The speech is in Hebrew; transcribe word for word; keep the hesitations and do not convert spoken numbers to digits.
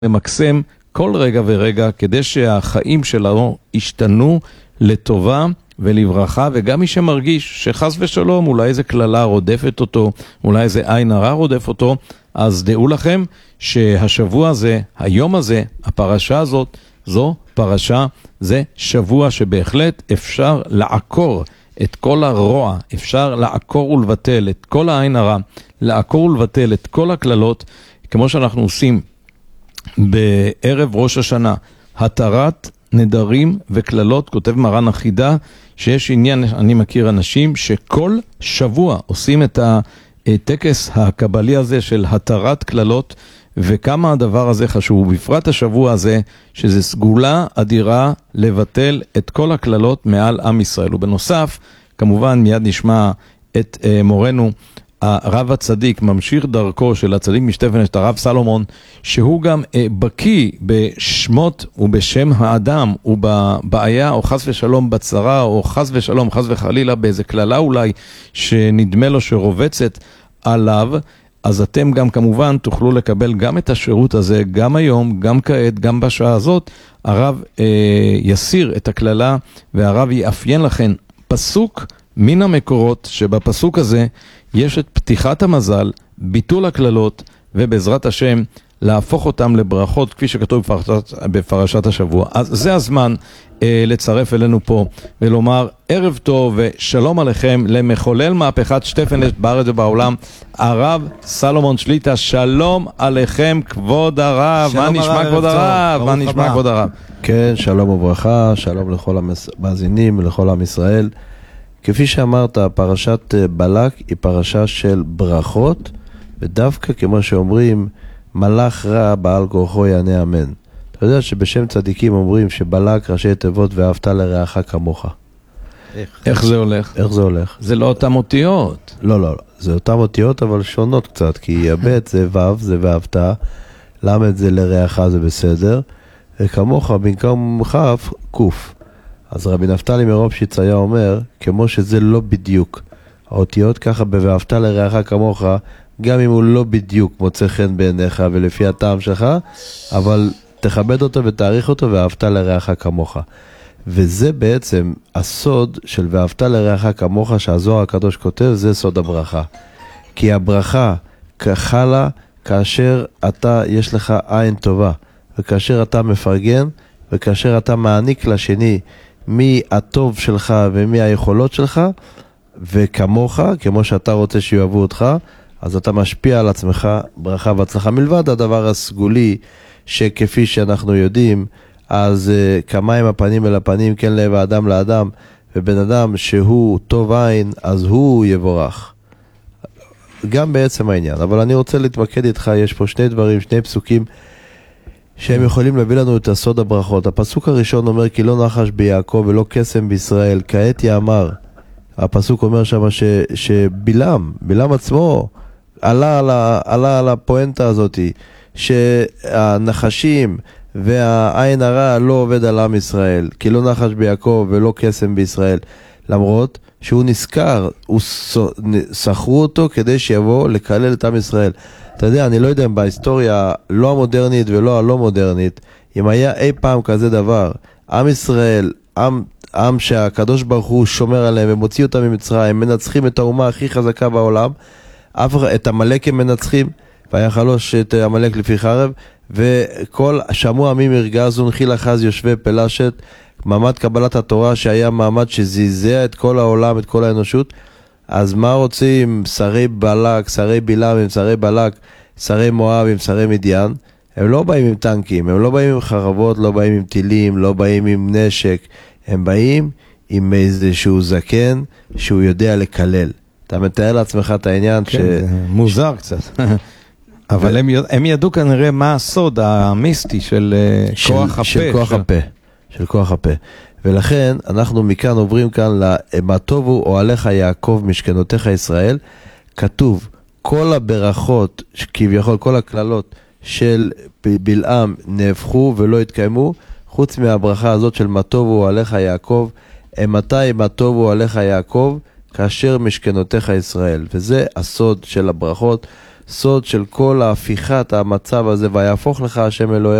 למקסם כל רגע ורגע כדי שהחיים שלנו ישתנו לטובה ולברכה, וגם מי שמרגיש שחס ושלום אולי איזה כללה רודפת אותו, אולי איזה עין הרע רודף אותו, אז דעו לכם שהשבוע הזה, היום הזה, הפרשה הזאת, זו פרשה, זה שבוע שבהחלט אפשר לעקור את כל הרוע, אפשר לעקור ולבטל את כל העין הרע, לעקור ולבטל את כל הכללות, כמו שאנחנו עושים בערב ראש השנה, התרת נדרים וכללות. כותב מרן החידה שיש עניין, אני מכיר אנשים שכל שבוע עושים את הטקס הקבלי הזה של התרת כללות, וכמה הדבר הזה חשוב, בפרט השבוע הזה, שזה סגולה אדירה לבטל את כל הכללות מעל עם ישראל. ובנוסף, כמובן מיד נשמע את uh, מורנו הרב הצדיק, ממשיך דרכו של הצדיק משטפנשט, הרב סלומון, שהוא גם uh, בקיא בשמות ובשם האדם ובבעיה או חס ושלום בצרה או חס ושלום חס וחלילה באיזה כללה אולי שנדמה לו שרובצת עליו. אז אתם גם כמובן תוכלו לקבל גם את השירות הזה, גם היום, גם כעת, גם בשעה הזאת. הרב אה, יסיר את הכללה והרב יאפיין לכן פסוק מן המקורות, שבפסוק הזה יש את פתיחת המזל, ביטול הכללות, ובעזרת השם להפוך אותם לברכות, כפי שכתוב בפרשת, בפרשת השבוע. אז זה הזמן אה, לצרף אלינו פה ולומר ערב טוב ושלום עליכם למחולל מהפכת שטפנשט בארץ ובעולם, הרב סלומון שליט"א. שלום עליכם כבוד הרב. מה נשמע כבוד הרב? מה נשמע כבוד הרב? כן, שלום וברכה, שלום לכל המאזינים ולכל עם ישראל. כפי שאמרת, פרשת בלק היא פרשה של ברכות, ודווקא כמו שאומרים, מלאך רע בעל כורחו יענה אמן. אתה יודע שבשם צדיקים אומרים שבלק ראשי תיבות ואהבת לרעך כמוך. איך? איך זה הולך? איך זה הולך? זה לא אותם אותיות. לא, לא, לא. זה אותם אותיות אבל שונות קצת, כי הבית זה וו, זה ואהבת, למד זה לרעך זה בסדר, וכמוך במקום כף, קוף. אז רבי נפתלי מרופשיץ היה אומר, כמו שזה לא בדיוק האותיות, ככה ב"ואהבת לרעך כמוך", גם אם הוא לא בדיוק מוצא חן בעיניך ולפי הטעם שלך, אבל תכבד אותו ותעריך אותו, ואהבת לרעך כמוך. וזה בעצם הסוד של ואהבת לרעך כמוך, שהזוהר הקדוש כותב, זה סוד הברכה. כי הברכה חלה כאשר אתה, יש לך עין טובה, וכאשר אתה מפרגן, וכאשר אתה מעניק לשני מי הטוב שלך ומי היכולות שלך, וכמוך, כמו שאתה רוצה שיאהבו אותך, אז אתה משפיע על עצמך ברכה והצלחה. מלבד הדבר הסגולי, שכפי שאנחנו יודעים, אז uh, כמיים הפנים אל הפנים, כן לב האדם לאדם, ובן אדם שהוא טוב עין, אז הוא יבורך. גם בעצם העניין. אבל אני רוצה להתמקד איתך, יש פה שני דברים, שני פסוקים, שהם יכולים להביא לנו את הסוד הברכות. הפסוק הראשון אומר, כי לא נחש ביעקב ולא קסם בישראל, כעת יאמר. הפסוק אומר שם ש, שבילם, בילם עצמו, עלה על, ה, עלה על הפואנטה הזאת, שהנחשים והעין הרע לא עובד על עם ישראל, כי לא נחש ביעקב ולא קסם בישראל, למרות שהוא נזכר, הוא שכרו אותו כדי שיבוא לקלל את עם ישראל. אתה יודע, אני לא יודע אם בהיסטוריה לא המודרנית ולא הלא מודרנית, אם היה אי פעם כזה דבר, עם ישראל, עם, עם שהקדוש ברוך הוא שומר עליהם ומוציא אותם ממצרים, מנצחים את האומה הכי חזקה בעולם, את המלאק הם מנצחים, ויחלוש את המלאק לפי חרב, וכל שמוע עמים ירגזו, נחיל אחז יושבי פלשת, מעמד קבלת התורה שהיה מעמד שזיזע את כל העולם, את כל האנושות. אז מה רוצים שרי בלק, שרי בילם עם שרי בלק, שרי מואב עם שרי מדיין? הם לא באים עם טנקים, הם לא באים עם חרבות, לא באים עם טילים, לא באים עם נשק, הם באים עם איזשהו זקן שהוא יודע לקלל. אתה מתאר לעצמך את העניין כן, ש... זה מוזר קצת. אבל הם, יד... הם ידעו כנראה מה הסוד המיסטי של, של כוח הפה. של כוח של... הפה. של כוח הפה. ולכן אנחנו מכאן עוברים כאן למה טובו אוהליך יעקב משכנותיך ישראל. כתוב כל הברכות, כביכול כל הכללות של בלעם נהפכו ולא התקיימו, חוץ מהברכה הזאת של מה טובו אוהליך יעקב. מתי מה טובו אוהליך יעקב? כאשר משכנותיך ישראל. וזה הסוד של הברכות, הסוד של כל ההפיכת המצב הזה, ויהפוך לך השם אלוהי